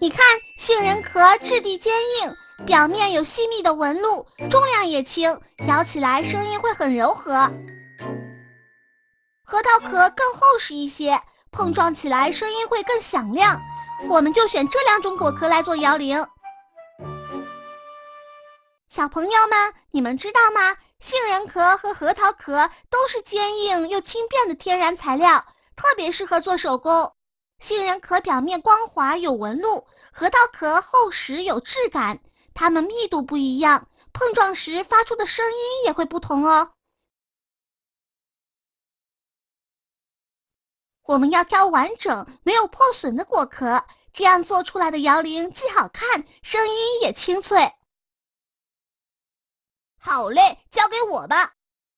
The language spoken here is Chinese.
你看，杏仁壳质地坚硬，表面有细密的纹路，重量也轻，咬起来声音会很柔和。核桃壳更厚实一些，碰撞起来声音会更响亮。我们就选这2种果壳来做摇铃。小朋友们，你们知道吗？杏仁壳和核桃壳都是坚硬又轻便的天然材料，特别适合做手工。杏仁壳表面光滑有纹路，核桃壳厚实有质感，它们密度不一样，碰撞时发出的声音也会不同哦。我们要挑完整没有破损的果壳，这样做出来的摇铃既好看，声音也清脆。好嘞，交给我吧。